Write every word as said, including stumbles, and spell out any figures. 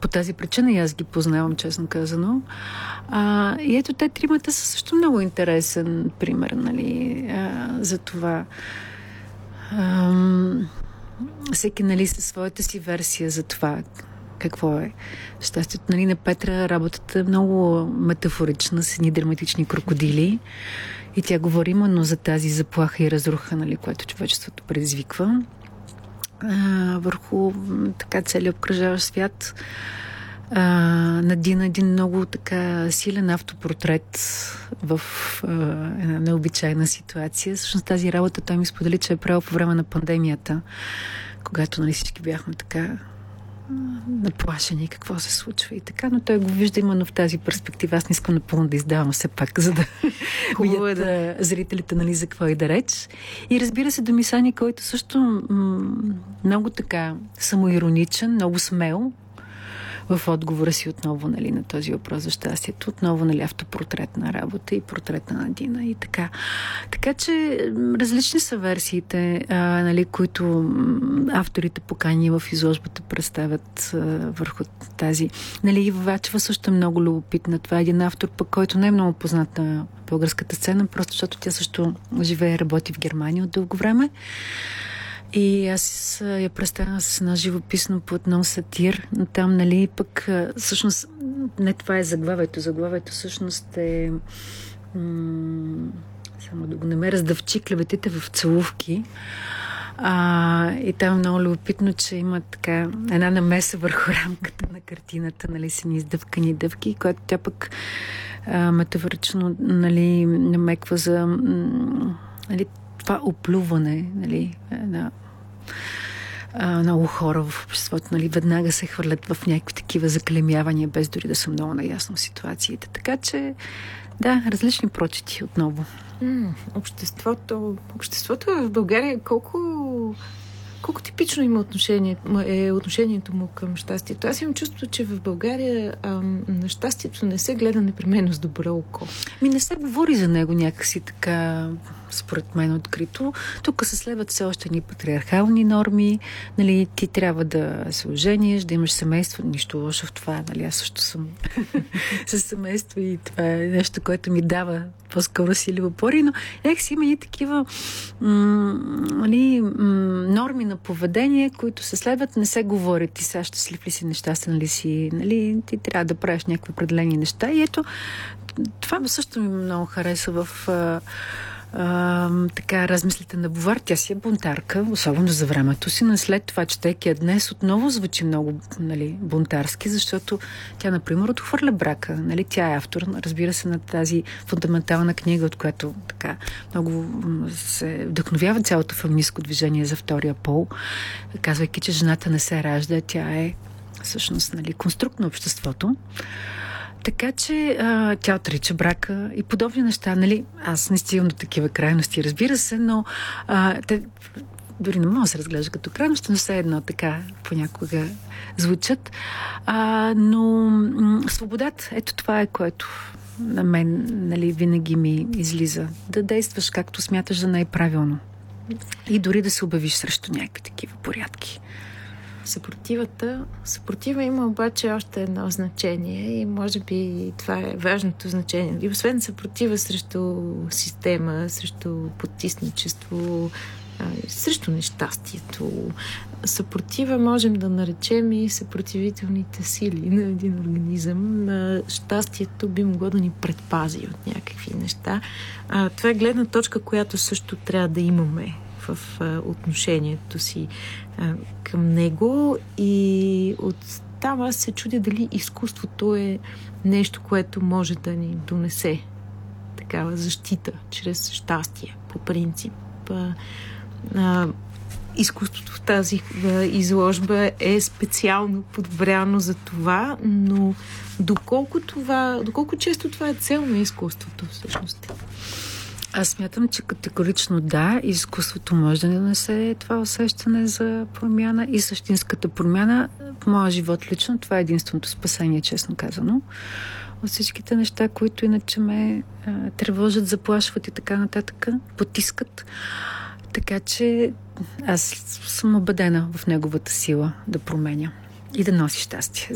по тази причина и аз ги познавам, честно казано. А, и ето те тримата са също много интересен пример, нали, а, за това. А, всеки, нали, със своята си версия за това какво е щастието. Нали, на Петра работата е много метафорична, с едни драматични крокодили. И тя говори именно за тази заплаха и разруха, нали, което човечеството предизвиква а, върху така целият обкръжаващ свят. А, на Дина един много така силен автопортрет в а, една необичайна ситуация. Всъщност тази работа той ми сподели, че е правил по време на пандемията, когато, нали, всички бяхме така наплашени какво се случва и така, но той го вижда именно в тази перспектива. Аз не искам напълно да издавам все пак, за да Хубаво е да зрителите, нали, за какво и да реч. И разбира се, Домисани, който също м- много така самоироничен, много смел в отговора си отново, нали, на този въпрос за щастието. Отново, нали, автопортретна работа и портрета на Дина и така. Така че различни са версиите, а, нали, които авторите покани в изложбата представят а, върху тази. Нали, Ива Вачева също е много любопитна. Това е един автор, пък, който не е много познат на българската сцена, просто защото тя също живее и работи в Германия от дълго време. И аз я представям с една живописно платно сатир. Там, нали, пък всъщност не това е заглавието. Заглавието всъщност е м- само да го намеря, Сдъвчи клеветите в целувки. А, и там е много любопитно, че има така една намеса върху рамката на картината, нали, са ни издъвкани дъвки, която тя пък а, метафорично, нали, намеква за м- нали, това оплюване, нали, на а, много хора в обществото, нали, веднага се хвърлят в някакви такива заклемявания, без дори да са много наясно в ситуациите. Така че, да, различни прочити отново. М- обществото, обществото в България колко колко типично има отношение, е отношението му към щастието. Аз имам чувство, че в България ам, на щастието не се гледа непременно с добро око. Ми не се говори за него някакси така, според мен, открито. Тук се следват все още ни патриархални норми. Нали, ти трябва да се ожениш, да имаш семейство. Нищо лошо в това. Нали, аз също съм със семейство и това е нещо, което ми дава по-скоро сили в опори, но някакси има и такива м- нали, м- норми на поведение, които се следват, не се говорят. Ти сега щастлив ли си, нещастен ли си, нали, ти трябва да правиш някакви определени неща. И ето, това също ми много хареса в а, а, така размислите на Бувар. Тя си е бунтарка, особено за времето си, но след това, четейки я днес, отново звучи много, нали, бунтарски, защото тя, например, отхвърля брака. Нали? Тя е автор, разбира се, на тази фундаментална книга, от която така много се вдъхновява цялото феминистко движение за втория пол, казвайки, че жената не се ражда, тя е всъщност, нали, конструкт на обществото. Така че а, тя отрича брака и подобни неща. Нали? Аз не стигам до такива крайности, разбира се, но а, те дори не мога да се разглежда като крайности, но все едно така понякога звучат. А, но м- свободата, ето това е, което на мен, нали, винаги ми излиза. Да действаш както смяташ за най-правилно. И дори да се обявиш срещу някакви такива порядки. Съпротивата. Съпротива има обаче още едно значение и може би това е важното значение. И освен съпротива срещу система, срещу потисничество, срещу нещастието, съпротива можем да наречем и съпротивителните сили на един организъм. Щастието би могло да ни предпази от някакви неща. Това е гледна точка, която също трябва да имаме в а, отношението си а, към него и от там аз се чудя дали изкуството е нещо, което може да ни донесе такава защита чрез щастие, по принцип. А, а, изкуството в тази а, изложба е специално подбрано за това, но доколко това, доколко често това е цел на изкуството всъщност? Аз смятам, че категорично да, изкуството може да не донесе това усещане за промяна и същинската промяна. В моя живот лично това е единственото спасение, честно казано. От всичките неща, които иначе ме а, тревожат, заплашват и така нататък, потискат. Така че аз съм убедена в неговата сила да променя и да носи щастие.